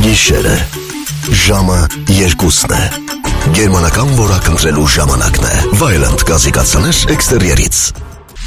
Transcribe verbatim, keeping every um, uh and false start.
Գիշերը, ժամը երկուսն է, գերմանական որակ ընտրելու ժամանակն է, Վայլանդ գազիկացաներ էքստերիերից։